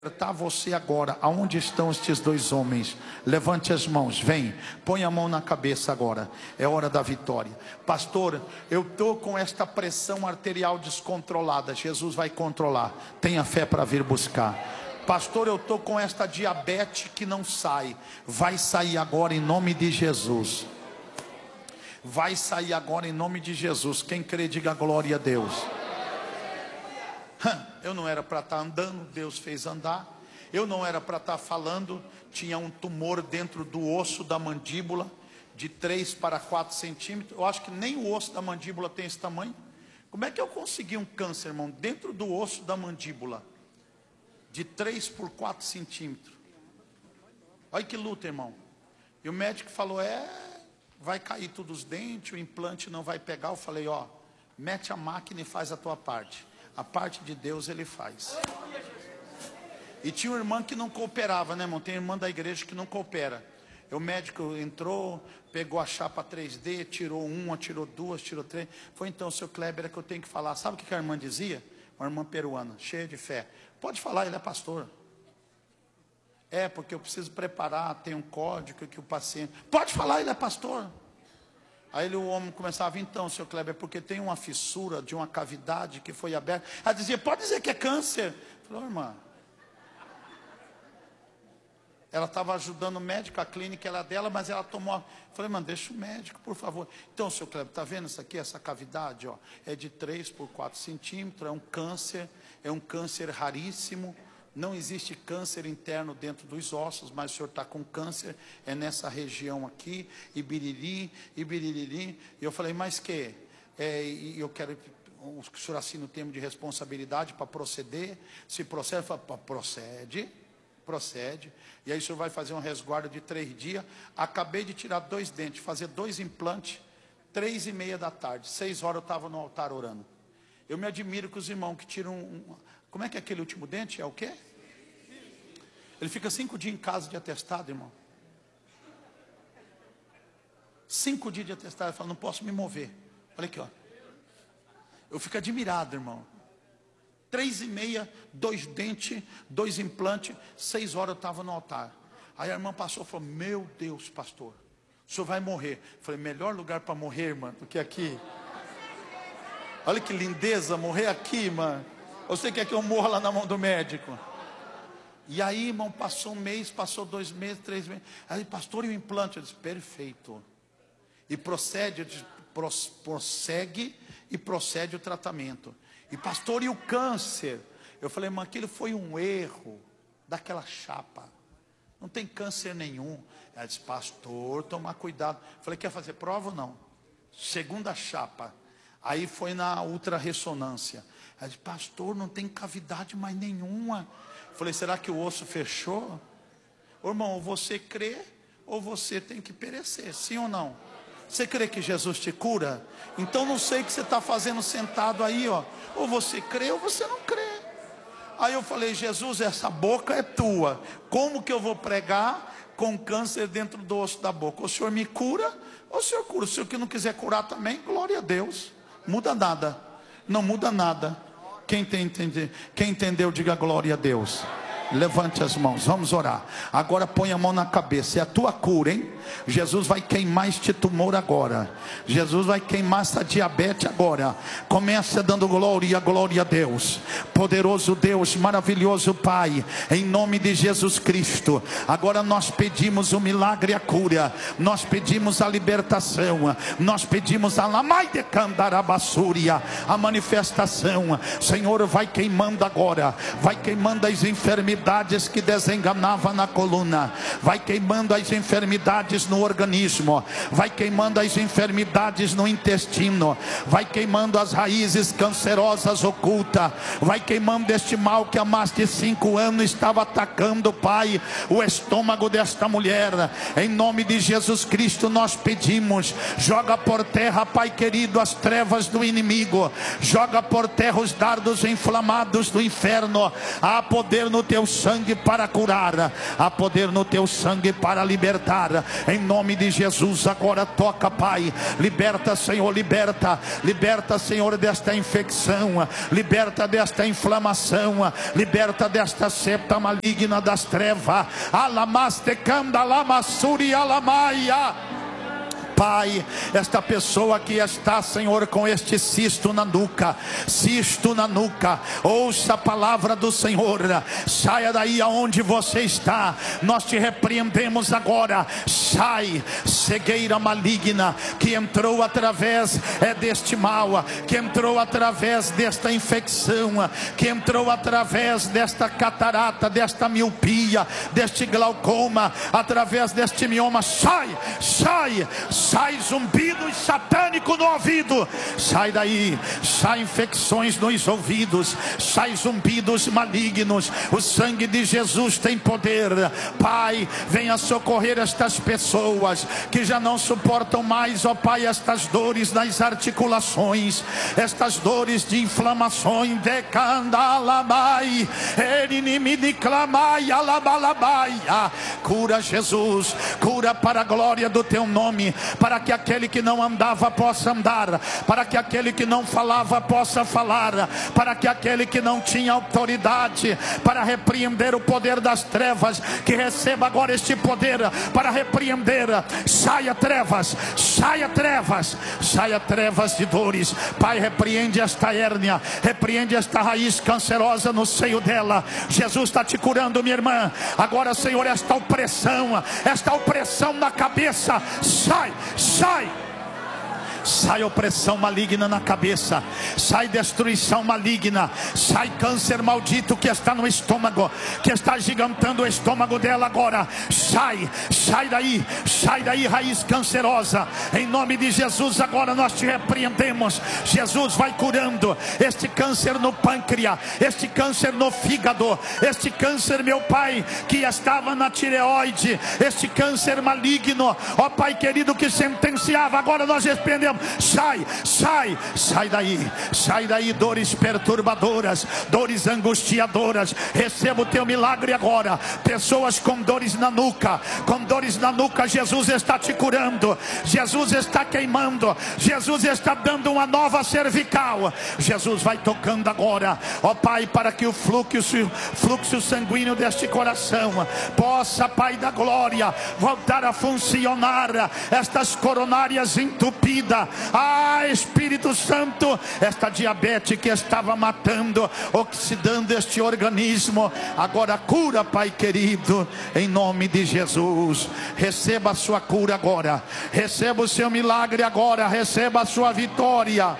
Tá você agora, aonde estão estes dois homens? Levante as mãos, vem, põe a mão na cabeça agora, é hora da vitória. Pastor, eu estou com esta pressão arterial descontrolada, Jesus vai controlar, tenha fé para vir buscar. Pastor, eu estou com esta diabetes que não sai, vai sair agora em nome de Jesus. Vai sair agora em nome de Jesus, quem crê diga glória a Deus. Eu não era para estar andando, Deus fez andar. Eu não era para estar falando, tinha um tumor dentro do osso da mandíbula, de 3 para 4 centímetros. Eu acho que nem o osso da mandíbula tem esse tamanho. Como é que eu consegui um câncer, irmão, dentro do osso da mandíbula, de 3 por 4 centímetros? Olha que luta, irmão. E o médico falou, vai cair tudo os dentes, o implante não vai pegar. Eu falei, mete a máquina e faz a tua parte. A parte de Deus ele faz. E tinha uma irmã que não cooperava, né, irmão? Tem irmã da igreja que não coopera. O médico entrou, pegou a chapa 3D, tirou uma, tirou duas, tirou 3. Foi então, seu Kleber, é que eu tenho que falar. Sabe o que a irmã dizia? Uma irmã peruana, cheia de fé. Pode falar, ele é pastor. Porque eu preciso preparar, tem um código que o paciente... Pode falar, ele é pastor. Aí o homem começava, então, seu Kleber, porque tem uma fissura de uma cavidade que foi aberta. Ela dizia, pode dizer que é câncer. Falou, irmã. Ela estava ajudando o médico, a clínica era dela, mas ela tomou. Falei, irmã, deixa o médico, por favor. Então, seu Kleber, está vendo isso aqui, essa cavidade? É de 3 por 4 centímetros, é um câncer raríssimo. Não existe câncer interno dentro dos ossos, mas o senhor está com câncer, é nessa região aqui, ibiriri. E eu falei, mas que? Eu quero que o senhor assine o termo de responsabilidade para proceder. Se procede, eu falei, procede. E aí o senhor vai fazer um resguardo de 3 dias. Acabei de tirar 2 dentes, fazer 2 implantes, 3:30 da tarde, 6 horas eu estava no altar orando. Eu me admiro com os irmãos que tiram como é que é aquele último dente? É o quê? Ele fica 5 dias em casa de atestado, irmão. 5 dias de atestado. Ele fala, não posso me mover. Olha aqui, Eu fico admirado, irmão. 3:30, 2 dentes, 2 implantes, 6 horas eu estava no altar. Aí a irmã passou e falou, meu Deus, pastor, o senhor vai morrer. Eu falei, melhor lugar para morrer, irmã, do que aqui. Olha que lindeza, morrer aqui, irmã. Você quer que eu morra lá na mão do médico? E aí, irmão, passou 1 mês, passou 2 meses, 3 meses. Aí, pastor, e o implante? Eu disse, perfeito. E prossegue o tratamento. E pastor, e o câncer? Eu falei, irmão, aquilo foi um erro daquela chapa. Não tem câncer nenhum. Ela disse, pastor, tomar cuidado. Eu falei, quer fazer prova ou não? Segunda chapa. Aí foi na ultrarressonância. Ela disse, pastor, não tem cavidade mais nenhuma. Eu falei, será que o osso fechou? Ô, irmão, ou você crê, ou você tem que perecer, sim ou não? Você crê que Jesus te cura? Então não sei o que você está fazendo sentado aí, Ou você crê, ou você não crê. Aí eu falei, Jesus, essa boca é tua. Como que eu vou pregar com câncer dentro do osso da boca? O senhor me cura, ou o senhor cura? Se o senhor que não quiser curar também, glória a Deus. Muda nada. Não muda nada. Quem entendeu, diga glória a Deus. Levante as mãos, vamos orar. Agora põe a mão na cabeça, é a tua cura, hein? Jesus vai queimar este tumor agora. Jesus vai queimar essa diabetes agora. Começa dando glória a Deus. Poderoso Deus, maravilhoso Pai, em nome de Jesus Cristo. Agora nós pedimos o milagre e a cura. Nós pedimos a libertação. Nós pedimos a lamai de candarabassúria, a manifestação. Senhor, vai queimando agora. Vai queimando as enfermidades que desenganavam na coluna. Vai queimando as enfermidades no organismo, vai queimando as enfermidades no intestino, vai queimando as raízes cancerosas ocultas, vai queimando este mal que há mais de 5 anos estava atacando, Pai, o estômago desta mulher. Em nome de Jesus Cristo nós pedimos, joga por terra, Pai querido, as trevas do inimigo, joga por terra os dardos inflamados do inferno. Há poder no teu sangue para curar, há poder no teu sangue para libertar. Em nome de Jesus, agora toca, Pai. Liberta, Senhor, liberta. Liberta, Senhor, desta infecção. Liberta desta inflamação. Liberta desta seta maligna das trevas. Alamastecanda, lamassuri, alamaia. Pai, esta pessoa que está, Senhor, com este cisto na nuca, ouça a palavra do Senhor, saia daí aonde você está, nós te repreendemos agora, sai, cegueira maligna, que entrou através deste mal, que entrou através desta infecção, que entrou através desta catarata, desta miopia, deste glaucoma, através deste mioma, sai zumbidos satânico no ouvido, sai daí, sai infecções nos ouvidos, sai zumbidos malignos. O sangue de Jesus tem poder. Pai, venha socorrer estas pessoas que já não suportam mais, ó Pai, estas dores nas articulações, estas dores de inflamações, decandalabai, erinimidiclamai, alabalabai. Cura, Jesus, cura para a glória do teu nome, para que aquele que não andava possa andar, para que aquele que não falava possa falar, para que aquele que não tinha autoridade para repreender o poder das trevas, que receba agora este poder para repreender. Saia trevas, saia trevas, saia trevas de dores. Pai, repreende esta hérnia, repreende esta raiz cancerosa no seio dela. Jesus está te curando, minha irmã. Agora, Senhor, esta opressão na cabeça, sai, sai opressão maligna na cabeça, sai destruição maligna, sai câncer maldito que está no estômago, que está gigantando o estômago dela agora. Sai daí raiz cancerosa, em nome de Jesus. Agora nós te repreendemos. Jesus vai curando este câncer no pâncreas, este câncer no fígado, este câncer, meu Pai, que estava na tireoide, este câncer maligno, ó Pai querido, que sentenciava, agora nós repreendemos. Sai daí dores perturbadoras, dores angustiadoras. Receba o teu milagre agora. Pessoas com dores na nuca, Jesus está te curando, Jesus está queimando, Jesus está dando uma nova cervical. Jesus vai tocando agora, ó Pai, para que o fluxo sanguíneo deste coração possa, Pai da glória, voltar a funcionar. Estas coronárias entupidas, Espírito Santo, esta diabetes que estava matando, oxidando este organismo, agora cura, Pai querido, em nome de Jesus. Receba a sua cura agora, receba o seu milagre agora, receba a sua vitória.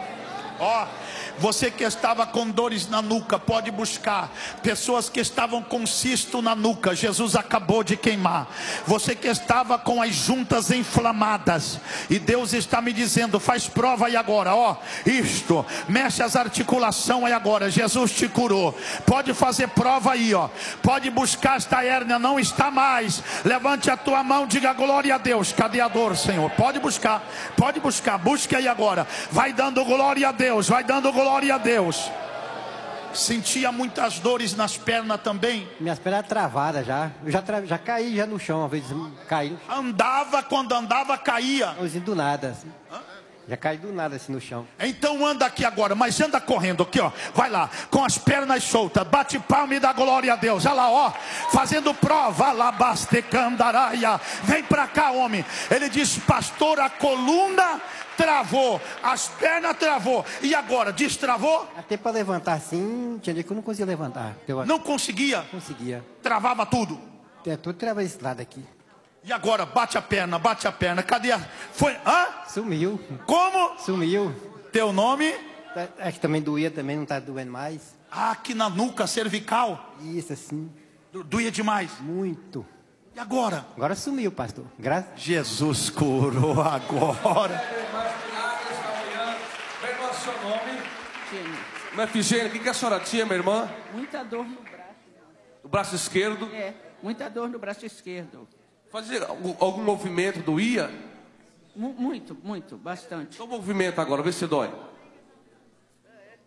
Você que estava com dores na nuca, pode buscar. Pessoas que estavam com cisto na nuca, Jesus acabou de queimar. Você que estava com as juntas inflamadas, e Deus está me dizendo, faz prova aí agora, isto, mexe as articulações aí agora, Jesus te curou. Pode fazer prova aí, pode buscar. Esta hérnia não está mais. Levante a tua mão, diga glória a Deus. Cadê a dor, Senhor? Pode buscar, busque aí agora. Vai dando glória a Deus, vai dando glória a Deus. Sentia muitas dores nas pernas também. Minhas pernas travadas já. Eu já caí já no chão, uma vez caí. Quando andava caía. Assim, do nada assim. Já caí do nada assim no chão. Então anda aqui agora, mas anda correndo aqui, vai lá, com as pernas soltas, bate palma e dá glória a Deus. Olha lá, fazendo prova, alabastecandaraia. Vem pra cá, homem. Ele diz, pastor, a coluna travou, as pernas travou, e agora, destravou? Até para levantar assim, tinha dia que eu não conseguia levantar. Não conseguia? Conseguia. Travava tudo? Tudo travava esse lado aqui. E agora, bate a perna, cadê a... Foi, Sumiu. Como? Sumiu. Teu nome? É que também doía, também não tá doendo mais. Aqui na nuca, cervical? Isso, assim. Doía demais? Muito. E agora? Agora sumiu, pastor. Jesus curou agora. Minha irmã, seu nome? Irmã Efigênia, o que a senhora tinha, minha irmã? Muita dor no braço. O braço esquerdo? Muita dor no braço esquerdo. Fazia algum movimento, doía? Muito, bastante. Então movimento agora, vê se dói.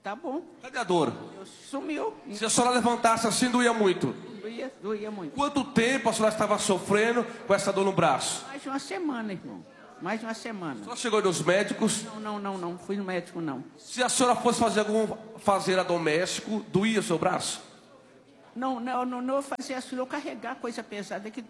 Tá bom. Cadê a dor? Sumiu. Se a senhora levantasse assim, doía muito. Doía muito. Quanto tempo a senhora estava sofrendo com essa dor no braço? Mais de uma semana, irmão. Mais de uma semana. A senhora chegou nos médicos? Não. Fui no médico, não. Se a senhora fosse fazer algum fazer a doméstico, doía o seu braço? Não, eu fazia assim, eu carregar coisa pesada que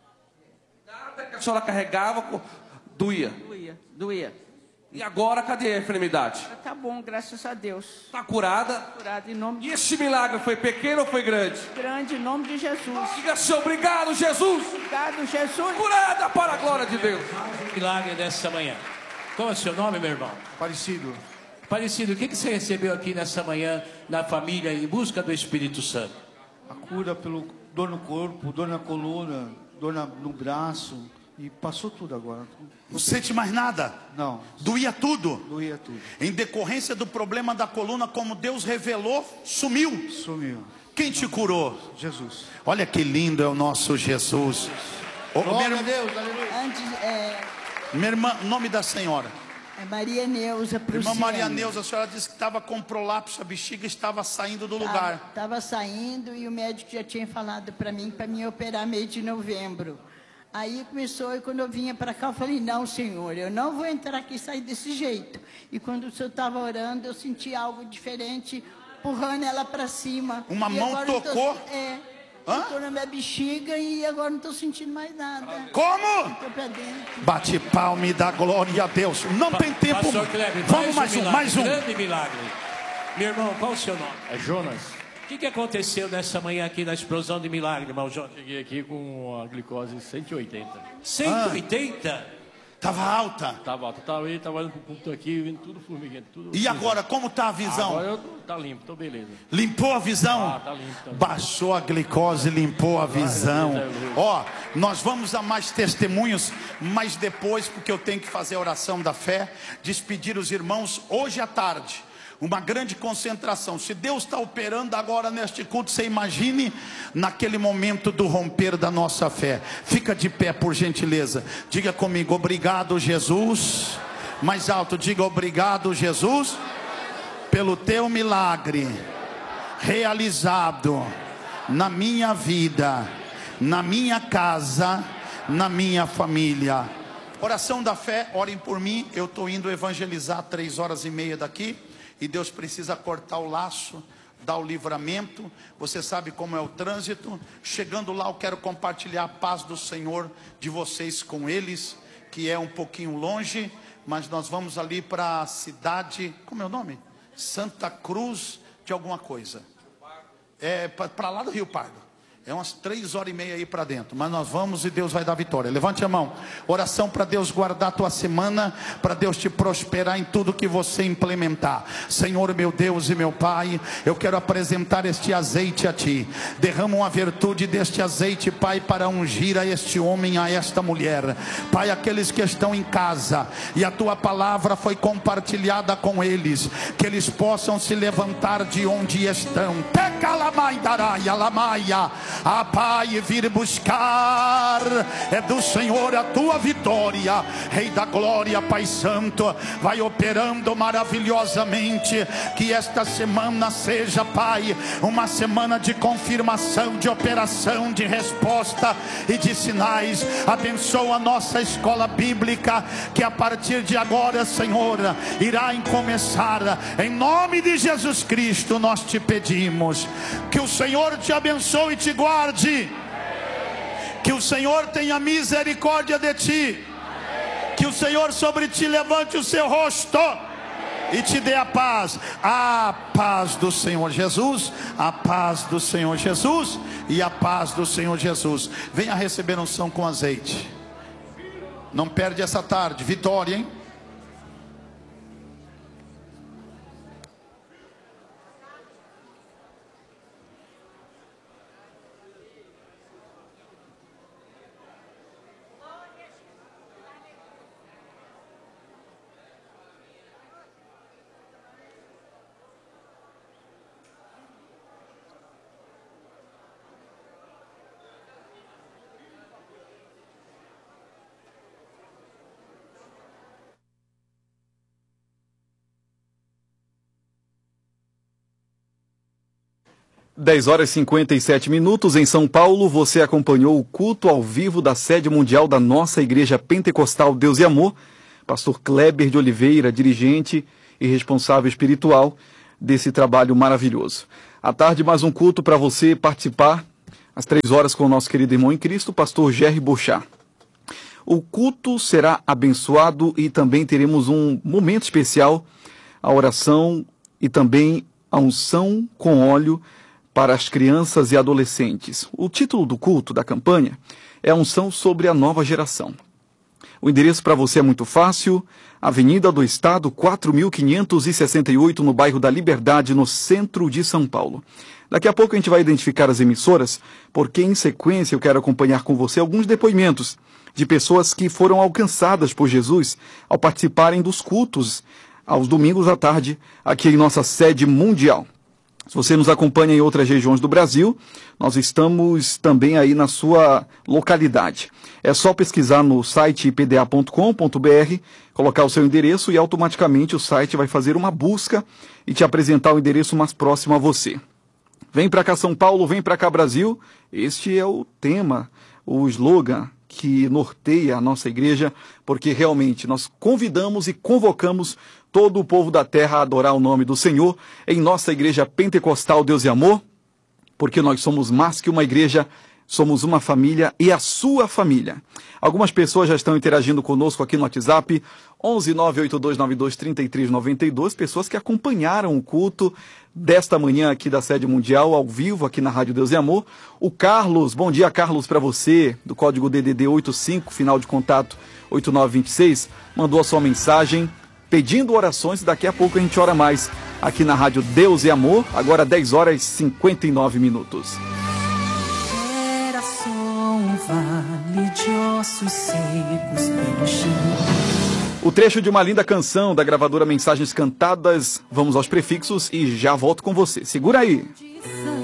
Nada que a senhora carregava, doía. doía. E agora, cadê a enfermidade? Tá bom, graças a Deus. Está curada? Curado em nome E esse milagre foi pequeno ou foi grande? grande, em nome de Jesus. Diga assim, obrigado, Jesus. Obrigado, Jesus. Curada para a glória de Deus. Milagre dessa manhã. Qual é o seu nome, meu irmão? Parecido. Parecido, o que você recebeu aqui nessa manhã na família em busca do Espírito Santo? A cura pelo dor no corpo, dor na coluna, dor no braço. E passou tudo agora. Não sente mais nada? Não, Doía tudo? doía tudo. Em decorrência do problema da coluna, como Deus revelou, sumiu. Sumiu. Quem te curou? Jesus. Olha que lindo é o nosso Jesus. Ô, Glória a Deus, aleluia. Antes, minha irmã, nome da senhora? é Maria Neuza Prussiano. Irmã Maria Neuza, a senhora disse que estava com prolapso, a bexiga estava saindo do lugar. Estava saindo e o médico já tinha falado para me operar mês de novembro. Aí começou, e quando eu vinha para cá, eu falei, não, Senhor, eu não vou entrar aqui e sair desse jeito. E quando o Senhor estava orando, eu senti algo diferente, empurrando ela para cima. Uma E mão agora eu tocou? tocou na minha bexiga e agora não estou sentindo mais nada. Como? Estou para dentro. Bate palma e dá glória a Deus. Não tem tempo. Pastor Kleber, Vamos mais um, milagre, mais um. Grande milagre. Meu irmão, qual o seu nome? É Jonas. O que aconteceu nessa manhã aqui na explosão de milagre, irmão Jonas? Cheguei aqui com a glicose 180. 180? Estava alta. Tava alto, tava aí, tava indo pro culto aqui, vindo tudo formiguento, tudo. E agora, como está a visão? Agora tá limpo, tô beleza. Limpou a visão? Tá limpo também. Baixou a glicose, limpou a visão. Ó, nós vamos a mais testemunhos, mas depois, porque eu tenho que fazer a oração da fé, despedir os irmãos hoje à tarde. Uma grande concentração. Se Deus está operando agora neste culto, você imagine naquele momento do romper da nossa fé. Fica de pé, por gentileza. Diga comigo, obrigado, Jesus. Mais alto, diga obrigado, Jesus, pelo teu milagre realizado na minha vida, na minha casa, na minha família. Oração da fé, orem por mim. Eu estou indo evangelizar 3h30 daqui. E Deus precisa cortar o laço, dar o livramento. Você sabe como é o trânsito. Chegando lá, eu quero compartilhar a paz do Senhor de vocês com eles, que é um pouquinho longe, mas nós vamos ali para a cidade, como é o nome? Santa Cruz de alguma coisa. É para lá do Rio Pardo. É umas 3h30 aí para dentro. Mas nós vamos e Deus vai dar vitória. Levante a mão. Oração para Deus guardar a tua semana, para Deus te prosperar em tudo que você implementar. Senhor, meu Deus e meu Pai, eu quero apresentar este azeite a Ti. Derrama uma virtude deste azeite, Pai, para ungir a este homem, a esta mulher. Pai, aqueles que estão em casa e a Tua palavra foi compartilhada com eles, que eles possam se levantar de onde estão. Ah, Pai, vir buscar, é do Senhor a tua vitória. Rei da glória, Pai Santo, vai operando maravilhosamente. Que esta semana seja, Pai, uma semana de confirmação, de operação, de resposta e de sinais. Abençoa a nossa escola bíblica, que a partir de agora, Senhor, irá começar. Em nome de Jesus Cristo nós te pedimos. Que o Senhor te abençoe e te guarde. Que o Senhor tenha misericórdia de ti. Que o Senhor sobre ti levante o seu rosto e te dê a paz. A paz do Senhor Jesus. A paz do Senhor Jesus. E a paz do Senhor Jesus. Venha receber unção com azeite. Não perde essa tarde. Vitória, hein? 10 horas e 57 minutos em São Paulo. Você acompanhou o culto ao vivo da sede mundial da nossa Igreja Pentecostal Deus e Amor. Pastor Kleber de Oliveira, dirigente e responsável espiritual desse trabalho maravilhoso. À tarde, mais um culto para você participar, às 3 horas, com o nosso querido irmão em Cristo, pastor Jerry Bochá. O culto será abençoado e também teremos um momento especial, a oração e também a unção com óleo para as crianças e adolescentes. O título do culto, da campanha, é a unção sobre a nova geração. O endereço para você é muito fácil, Avenida do Estado, 4.568, no bairro da Liberdade, no centro de São Paulo. Daqui a pouco a gente vai identificar as emissoras, porque em sequência eu quero acompanhar com você alguns depoimentos de pessoas que foram alcançadas por Jesus ao participarem dos cultos aos domingos à tarde, aqui em nossa sede mundial. Se você nos acompanha em outras regiões do Brasil, nós estamos também aí na sua localidade. É só pesquisar no site ipda.com.br, colocar o seu endereço e automaticamente o site vai fazer uma busca e te apresentar o endereço mais próximo a você. Vem para cá São Paulo, vem para cá Brasil. Este é o tema, o slogan que norteia a nossa igreja, porque realmente nós convidamos e convocamos todo o povo da terra a adorar o nome do Senhor em nossa Igreja Pentecostal Deus e Amor, porque nós somos mais que uma igreja, somos uma família e a sua família. Algumas pessoas já estão interagindo conosco aqui no WhatsApp, 11982923392, pessoas que acompanharam o culto desta manhã aqui da sede mundial, ao vivo, aqui na Rádio Deus e Amor. O Carlos, bom dia Carlos para você, do código DDD 85, final de contato 8926, mandou a sua mensagem pedindo orações, daqui a pouco a gente ora mais aqui na Rádio Deus e Amor, agora 10 horas e 59 minutos. Era só um vale de ossos secos pelo chão. O trecho de uma linda canção da gravadora Mensagens Cantadas, vamos aos prefixos e já volto com você. Segura aí!